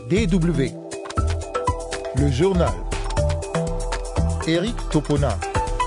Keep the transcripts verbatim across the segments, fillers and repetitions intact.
D W, le journal. Eric Topona.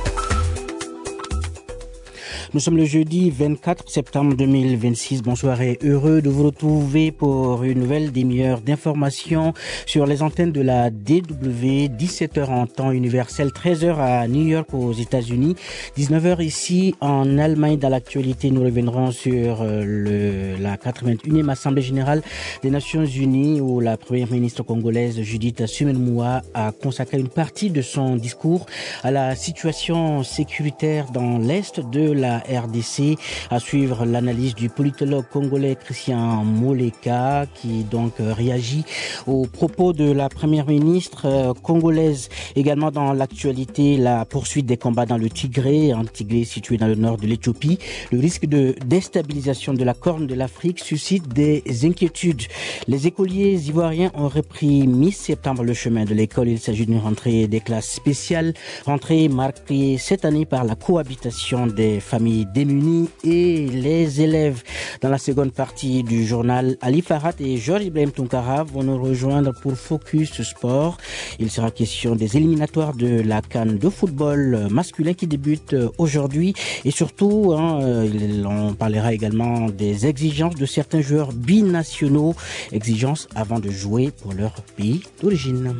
Nous sommes le jeudi vingt-quatre septembre deux mille vingt-six. Bonsoir et heureux de vous retrouver pour une nouvelle demi-heure d'information sur les antennes de la D W. dix-sept heures en temps universel, treize heures à New York aux États-Unis, dix-neuf heures ici en Allemagne. Dans l'actualité, nous reviendrons sur le, la quatre-vingt-unième Assemblée générale des Nations unies où la première ministre congolaise Judith Suminwa a consacré une partie de son discours à la situation sécuritaire dans l'est de la R D C. À suivre l'analyse du politologue congolais Christian Moleka qui donc réagit aux propos de la première ministre congolaise. Également dans l'actualité, la poursuite des combats dans le Tigré, un Tigré situé dans le nord de l'Éthiopie. Le risque de déstabilisation de la Corne de l'Afrique suscite des inquiétudes. Les écoliers ivoiriens ont repris mi-septembre le chemin de l'école. Il s'agit d'une rentrée des classes spéciales, rentrée marquée cette année par la cohabitation des familles démunies et les élèves. Dans la seconde partie du journal, Ali Farhat et Georges Ibrahim Tunkara vont nous rejoindre pour Focus Sport. Il sera question des éliminatoires de la CAN de football masculin qui débute aujourd'hui et surtout, hein, on parlera également des exigences de certains joueurs binationaux, exigences avant de jouer pour leur pays d'origine.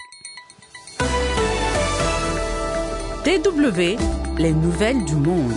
D W, les nouvelles du monde.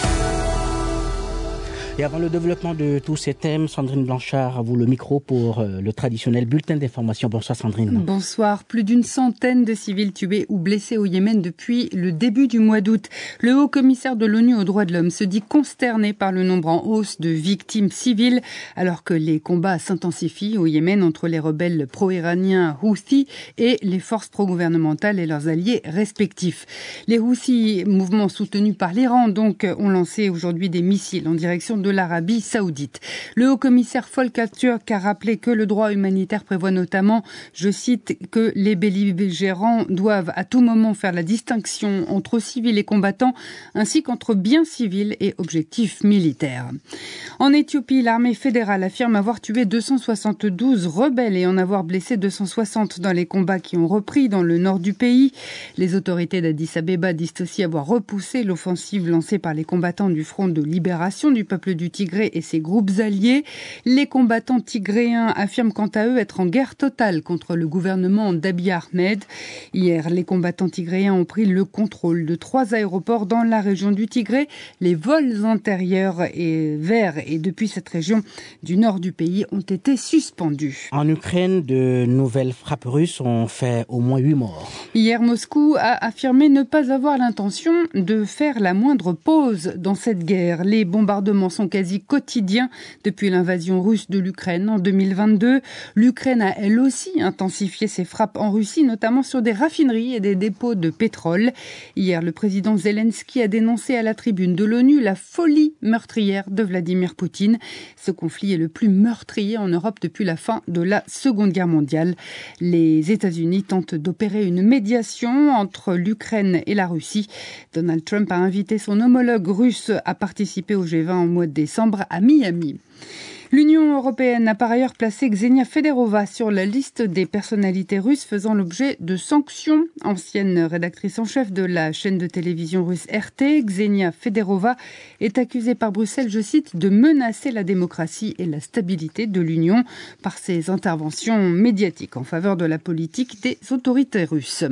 Et avant le développement de tous ces thèmes, Sandrine Blanchard, à vous le micro pour le traditionnel bulletin d'information. Bonsoir Sandrine. Bonsoir. Plus d'une centaine de civils tués ou blessés au Yémen depuis le début du mois d'août. Le haut-commissaire de l'ONU aux droits de l'homme se dit consterné par le nombre en hausse de victimes civiles alors que les combats s'intensifient au Yémen entre les rebelles pro-iraniens Houthis et les forces pro-gouvernementales et leurs alliés respectifs. Les Houthis, mouvement soutenu par l'Iran, donc, ont lancé aujourd'hui des missiles en direction de l'Arabie saoudite. Le haut-commissaire Volker Türk a rappelé que le droit humanitaire prévoit notamment, je cite, que les belligérants doivent à tout moment faire la distinction entre civils et combattants, ainsi qu'entre biens civils et objectifs militaires. En Éthiopie, l'armée fédérale affirme avoir tué deux cent soixante-douze rebelles et en avoir blessé deux cent soixante dans les combats qui ont repris dans le nord du pays. Les autorités d'Addis Abeba disent aussi avoir repoussé l'offensive lancée par les combattants du Front de libération du peuple du Tigré et ses groupes alliés. Les combattants tigréens affirment quant à eux être en guerre totale contre le gouvernement d'Abiy Ahmed. Hier, les combattants tigréens ont pris le contrôle de trois aéroports dans la région du Tigré. Les vols intérieurs et vers et depuis cette région du nord du pays ont été suspendus. En Ukraine, de nouvelles frappes russes ont fait au moins huit morts. Hier, Moscou a affirmé ne pas avoir l'intention de faire la moindre pause dans cette guerre. Les bombardements sont quasi quotidiens depuis l'invasion russe de l'Ukraine en deux mille vingt-deux. L'Ukraine a elle aussi intensifié ses frappes en Russie, notamment sur des raffineries et des dépôts de pétrole. Hier, le président Zelensky a dénoncé à la tribune de l'ONU la folie meurtrière de Vladimir Poutine. Ce conflit est le plus meurtrier en Europe depuis la fin de la Seconde Guerre mondiale. Les États-Unis tentent d'opérer une médiation entre l'Ukraine et la Russie. Donald Trump a invité son homologue russe à participer au G vingt en mois de décembre à Miami. L'Union européenne a par ailleurs placé Ksenia Federova sur la liste des personnalités russes faisant l'objet de sanctions. Ancienne rédactrice en chef de la chaîne de télévision russe R T, Ksenia Federova est accusée par Bruxelles, je cite, de menacer la démocratie et la stabilité de l'Union par ses interventions médiatiques en faveur de la politique des autorités russes.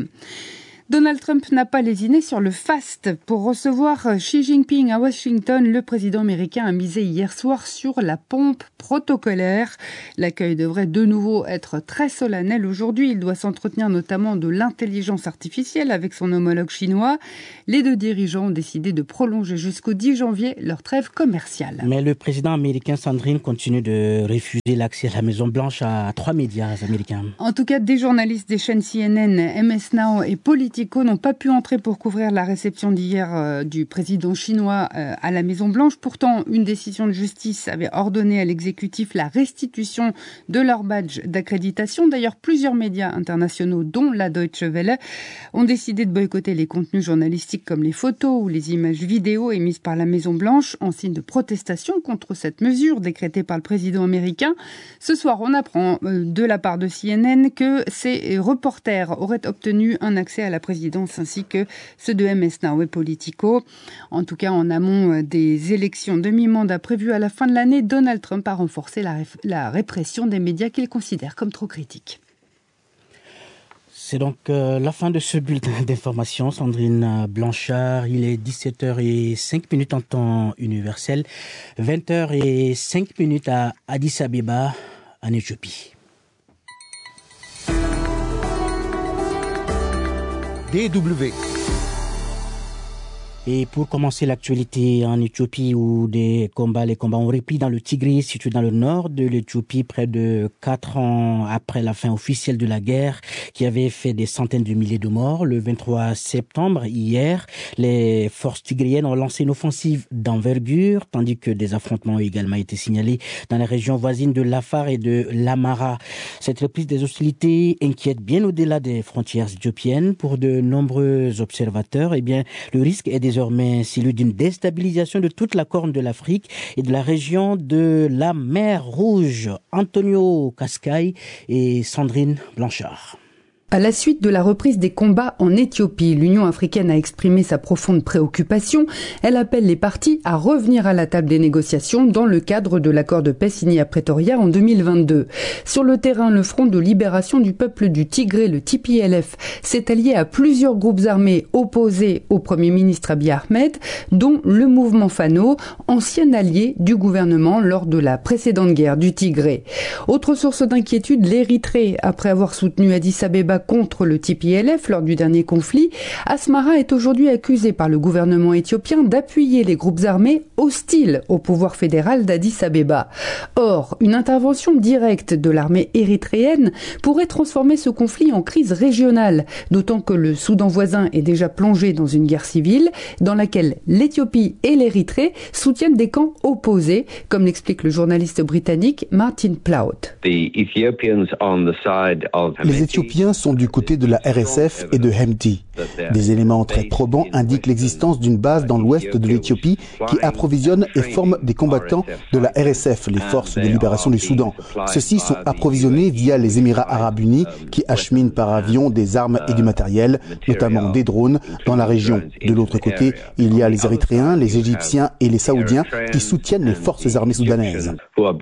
Donald Trump n'a pas lésiné sur le faste. Pour recevoir Xi Jinping à Washington, le président américain a misé hier soir sur la pompe protocolaire. L'accueil devrait de nouveau être très solennel aujourd'hui. Il doit s'entretenir notamment de l'intelligence artificielle avec son homologue chinois. Les deux dirigeants ont décidé de prolonger jusqu'au dix janvier leur trêve commerciale. Mais le président américain, Sandrine, continue de refuser l'accès à la Maison-Blanche à trois médias américains. En tout cas, des journalistes des chaînes C N N, M S Now et Politico Politico n'ont pas pu entrer pour couvrir la réception d'hier euh, du président chinois euh, à la Maison-Blanche. Pourtant, une décision de justice avait ordonné à l'exécutif la restitution de leur badge d'accréditation. D'ailleurs, plusieurs médias internationaux, dont la Deutsche Welle, ont décidé de boycotter les contenus journalistiques comme les photos ou les images vidéo émises par la Maison-Blanche en signe de protestation contre cette mesure décrétée par le président américain. Ce soir, on apprend euh, de la part de C N N que ces reporters auraient obtenu un accès à la présidence ainsi que ceux de M S Now et Politico. En tout cas, en amont des élections demi-mandat prévues à la fin de l'année, Donald Trump a renforcé la, ré- la répression des médias qu'il considère comme trop critiques. C'est donc euh, la fin de ce bulletin d'information. Sandrine Blanchard, il est dix-sept heures cinq en temps universel, vingt heures cinq à Addis Abeba, en Éthiopie. D W. Et pour commencer l'actualité en Éthiopie où des combats, les combats ont repris dans le Tigré, situé dans le nord de l'Éthiopie, près de quatre ans après la fin officielle de la guerre qui avait fait des centaines de milliers de morts. Le vingt-trois septembre, hier, les forces tigriennes ont lancé une offensive d'envergure, tandis que des affrontements ont également été signalés dans les régions voisines de l'Afar et de l'Amara. Cette reprise des hostilités inquiète bien au-delà des frontières éthiopiennes. Pour de nombreux observateurs, eh bien, le risque est désormais celui d'une déstabilisation de toute la corne de l'Afrique et de la région de la mer Rouge. Antonio Cascai et Sandrine Blanchard. À la suite de la reprise des combats en Éthiopie, l'Union africaine a exprimé sa profonde préoccupation. Elle appelle les parties à revenir à la table des négociations dans le cadre de l'accord de paix signé à Pretoria en deux mille vingt-deux. Sur le terrain, le Front de libération du peuple du Tigré, le T P L F, s'est allié à plusieurs groupes armés opposés au Premier ministre Abiy Ahmed, dont le mouvement Fano, ancien allié du gouvernement lors de la précédente guerre du Tigré. Autre source d'inquiétude, l'Érythrée. Après avoir soutenu Addis Abeba contre le T P L F lors du dernier conflit, Asmara est aujourd'hui accusé par le gouvernement éthiopien d'appuyer les groupes armés hostiles au pouvoir fédéral d'Addis Abeba. Or, une intervention directe de l'armée érythréenne pourrait transformer ce conflit en crise régionale, d'autant que le Soudan voisin est déjà plongé dans une guerre civile dans laquelle l'Éthiopie et l'Érythrée soutiennent des camps opposés, comme l'explique le journaliste britannique Martin Plaut. Les Éthiopiens sont du côté de la R S F et de Hemti. Des éléments très probants indiquent l'existence d'une base dans l'ouest de l'Éthiopie qui approvisionne et forme des combattants de la R S F, les forces de libération du Soudan. Ceux-ci sont approvisionnés via les Émirats arabes unis qui acheminent par avion des armes et du matériel, notamment des drones, dans la région. De l'autre côté, il y a les Érythréens, les Égyptiens et les Saoudiens qui soutiennent les forces armées soudanaises.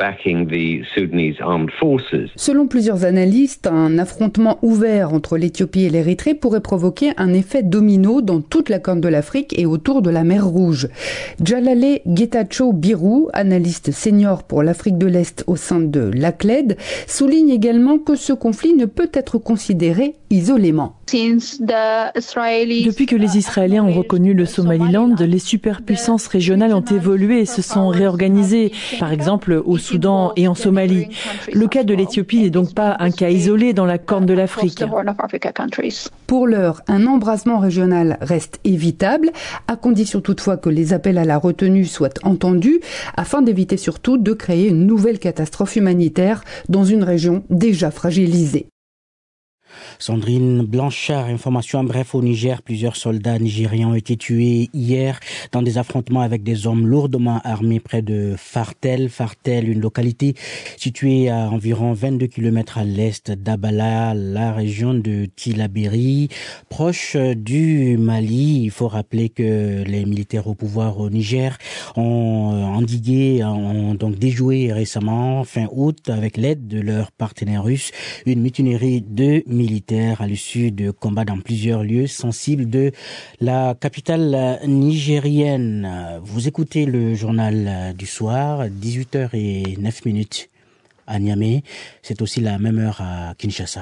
Selon plusieurs analystes, un affrontement ouvert entre l'Éthiopie et l'Érythrée pourrait provoquer un effet domino dans toute la corne de l'Afrique et autour de la mer Rouge. Djalale Getachew Birou, analyste senior pour l'Afrique de l'Est au sein de l'A C L E D, souligne également que ce conflit ne peut être considéré isolément. Depuis que les Israéliens ont reconnu le Somaliland, les superpuissances régionales ont évolué et se sont réorganisées, par exemple au Soudan et en Somalie. Le cas de l'Éthiopie n'est donc pas un cas isolé dans la corne de l'Afrique. Pour l'heure, un embrasement régional reste évitable, à condition toutefois que les appels à la retenue soient entendus, afin d'éviter surtout de créer une nouvelle catastrophe humanitaire dans une région déjà fragilisée. Sandrine Blanchard, information en bref au Niger. Plusieurs soldats nigérians ont été tués hier dans des affrontements avec des hommes lourdement armés près de Fartel. Fartel, une localité située à environ vingt-deux kilomètres à l'est d'Abala, la région de Tillabéri, proche du Mali. Il faut rappeler que les militaires au pouvoir au Niger ont endigué, ont donc déjoué récemment, fin août, avec l'aide de leurs partenaires russes, une mutinerie de militaires à l'issue de combats dans plusieurs lieux sensibles de la capitale nigérienne. Vous écoutez le journal du soir, dix-huit heures neuf à Niamey. C'est aussi la même heure à Kinshasa.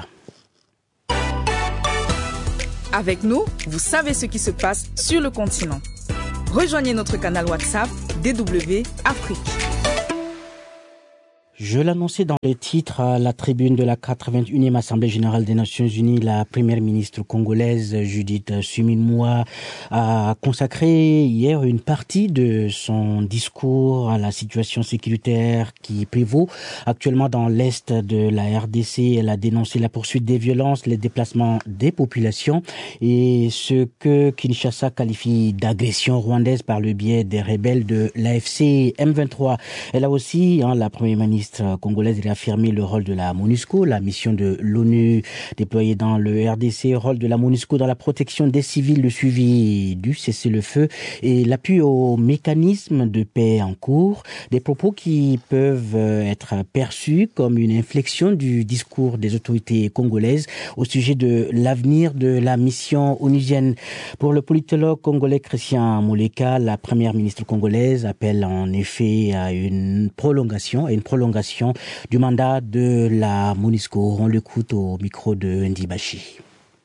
Avec nous, vous savez ce qui se passe sur le continent. Rejoignez notre canal WhatsApp D W Afrique. Je l'annonçais dans le titre à la tribune de la quatre-vingt-unième Assemblée générale des Nations unies, la première ministre congolaise Judith Suminwa a consacré hier une partie de son discours à la situation sécuritaire qui prévaut actuellement dans l'est de la R D C. Elle a dénoncé la poursuite des violences, les déplacements des populations et ce que Kinshasa qualifie d'agression rwandaise par le biais des rebelles de l'A F C M vingt-trois. Elle a aussi, hein, la première ministre congolaise réaffirmé le rôle de la MONUSCO, la mission de l'ONU déployée dans le R D C, rôle de la MONUSCO dans la protection des civils, le suivi du cessez-le-feu et l'appui au mécanisme de paix en cours, des propos qui peuvent être perçus comme une inflexion du discours des autorités congolaises au sujet de l'avenir de la mission onusienne. Pour le politologue congolais Christian Moleka, la première ministre congolaise appelle en effet à une prolongation, à une prolongation du mandat de la MONUSCO. On l'écoute au micro de Ndi Bashi.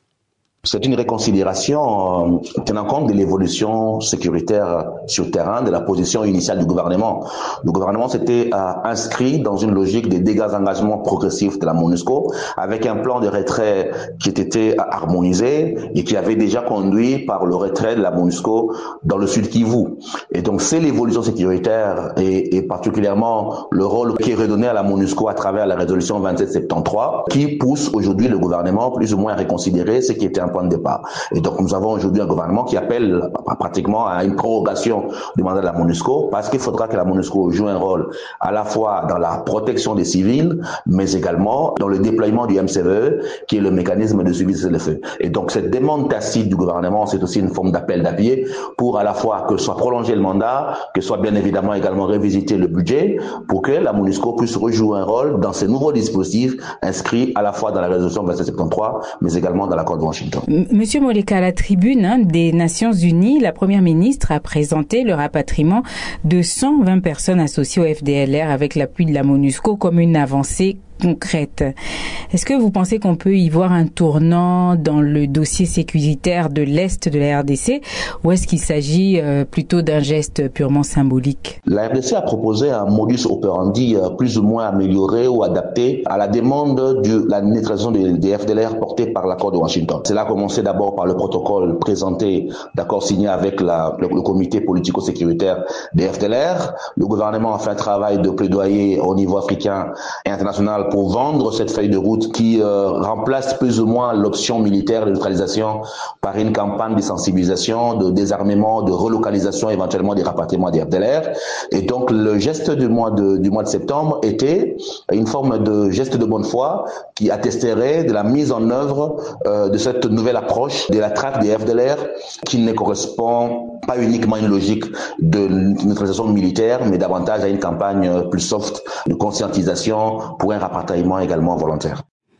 C'est une réconsidération euh, tenant compte de l'évolution sécuritaire sur terrain, de la position initiale du gouvernement. Le gouvernement s'était euh, inscrit dans une logique de désengagement progressif de la MONUSCO avec un plan de retrait qui était harmonisé et qui avait déjà conduit par le retrait de la MONUSCO dans le sud Kivu. Et donc c'est l'évolution sécuritaire et, et particulièrement le rôle qui est redonné à la MONUSCO à travers la résolution vingt-sept soixante-treize qui pousse aujourd'hui le gouvernement plus ou moins à réconsidérer ce qui était un point de départ. Et donc nous avons aujourd'hui un gouvernement qui appelle pratiquement à une prorogation du mandat de la MONUSCO parce qu'il faudra que la MONUSCO joue un rôle à la fois dans la protection des civils mais également dans le déploiement du M C V E qui est le mécanisme de suivi de feu. Et donc cette demande tacite du gouvernement c'est aussi une forme d'appel d'appui pour à la fois que soit prolongé le mandat, que soit bien évidemment également révisité le budget pour que la MONUSCO puisse rejouer un rôle dans ces nouveaux dispositifs inscrits à la fois dans la résolution vingt-sept soixante-treize mais également dans l'accord de Washington. Monsieur Moleka, à la tribune hein, des Nations Unies, la première ministre a présenté le rapatriement de cent vingt personnes associées au F D L R avec l'appui de la MONUSCO comme une avancée concrète. Est-ce que vous pensez qu'on peut y voir un tournant dans le dossier sécuritaire de l'Est de la R D C ou est-ce qu'il s'agit euh, plutôt d'un geste purement symbolique? La R D C a proposé un modus operandi euh, plus ou moins amélioré ou adapté à la demande de la neutralisation des, des F D L R portée par l'accord de Washington. Cela a commencé d'abord par le protocole présenté d'accord signé avec la, le, le comité politico-sécuritaire des F D L R. Le gouvernement a fait un travail de plaidoyer au niveau africain et international pour vendre cette feuille de route qui euh, remplace plus ou moins l'option militaire de neutralisation par une campagne de sensibilisation, de désarmement, de relocalisation, éventuellement des rapatriements des F D L R. Et donc le geste du mois de, du mois de septembre était une forme de geste de bonne foi qui attesterait de la mise en œuvre euh, de cette nouvelle approche de la traque des F D L R qui ne correspond pas uniquement à une logique de neutralisation militaire, mais davantage à une campagne plus soft de conscientisation pour un rapatriement également volontaire.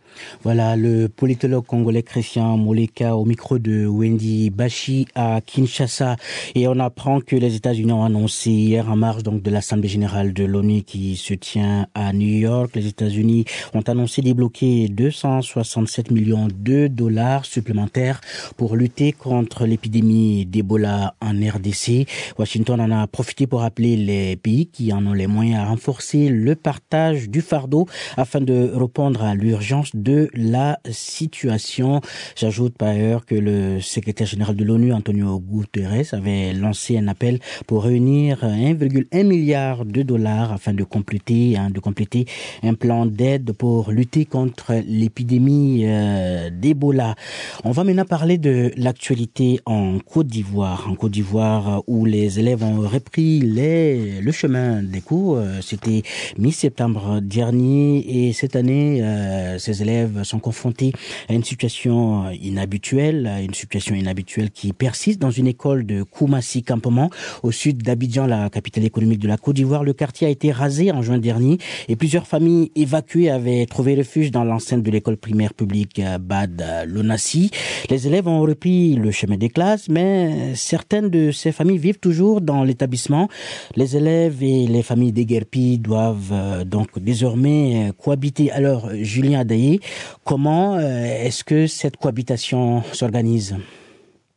Voilà le politologue congolais Christian Moleka au micro de Wendy Bashi à Kinshasa. Et on apprend que les États-Unis ont annoncé hier en marge donc de l'Assemblée générale de l'ONU qui se tient à New York. Les États-Unis ont annoncé débloquer deux cent soixante-sept millions de dollars supplémentaires pour lutter contre l'épidémie d'Ebola en R D C. Washington en a profité pour appeler les pays qui en ont les moyens à renforcer le partage du fardeau afin de répondre à l'urgence de la situation. J'ajoute par ailleurs que le secrétaire général de l'ONU, Antonio Guterres, avait lancé un appel pour réunir un virgule un milliard de dollars afin de compléter, hein, de compléter un plan d'aide pour lutter contre l'épidémie euh, d'Ebola. On va maintenant parler de l'actualité en Côte d'Ivoire. En Côte d'Ivoire où les élèves ont repris les, le chemin des cours. C'était mi-septembre dernier et cette année, euh, ces élèves sont confrontés à une situation inhabituelle, à une situation inhabituelle qui persiste dans une école de Koumassi-Campement, au sud d'Abidjan, la capitale économique de la Côte d'Ivoire. Le quartier a été rasé en juin dernier et plusieurs familles évacuées avaient trouvé refuge dans l'enceinte de l'école primaire publique Bad Lonassi. Les élèves ont repris le chemin des classes, mais certaines de ces familles vivent toujours dans l'établissement. Les élèves et les familles déguerpies doivent donc désormais cohabiter. Alors, Julien Adaye, comment est-ce que cette cohabitation s'organise ?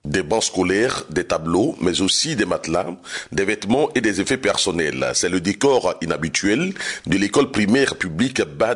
des bancs scolaires, des tableaux, mais aussi des matelas, des vêtements et des effets personnels. C'est le décor inhabituel de l'école primaire publique Bad